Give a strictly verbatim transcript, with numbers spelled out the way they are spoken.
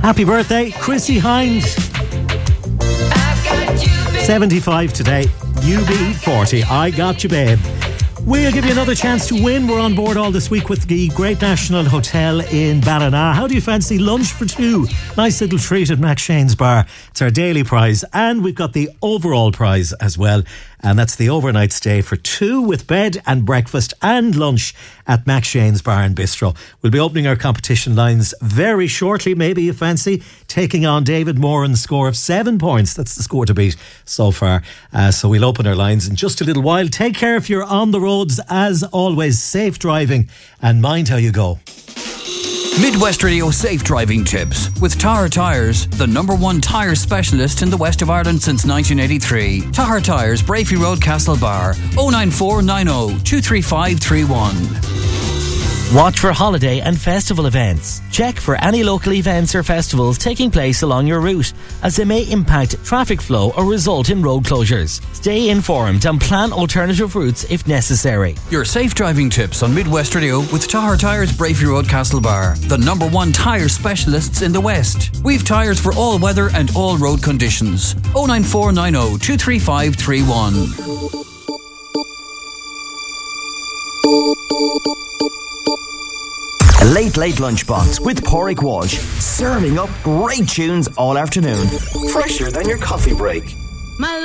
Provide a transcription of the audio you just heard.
Happy birthday, Chrissy Hines. seventy-five today. U B forty. I got you, babe. We'll give you another chance to win. We're on board all this week with the Great National Hotel in Ballina. How do you fancy lunch for two? Nice little treat at Mac Shane's Bar. It's our daily prize, and we've got the overall prize as well. And that's the overnight stay for two with bed and breakfast and lunch at Mac Shane's Bar and Bistro. We'll be opening our competition lines very shortly, maybe you fancy, taking on David Moran's score of seven points. That's the score to beat so far. Uh, so we'll open our lines in just a little while. Take care if you're on the roads. As always, safe driving and mind how you go. Midwest Radio Safe Driving Tips with Tahar Tyres, the number one tyre specialist in the west of Ireland since nineteen eighty-three. Tahar Tyres, Brafey Road, Castlebar. oh nine four nine oh two three five three one. Watch for holiday and festival events. Check for any local events or festivals taking place along your route, as they may impact traffic flow or result in road closures. Stay informed and plan alternative routes if necessary. Your safe driving tips on Midwest Radio with Tahar Tyres, Brafey Road, Castlebar, the number one tyre specialists in the West. We've tyres for all weather and all road conditions. oh nine four nine oh two three five three one. Late Late Lunchbox with Pádraig Walsh, serving up great tunes all afternoon. Fresher than your coffee break. My